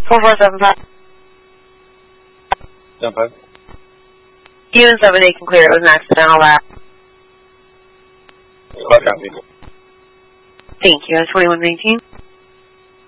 4475. 75. You and 7-8 can clear it. It was an accidental lap. Clock copy. Thank you. 2119.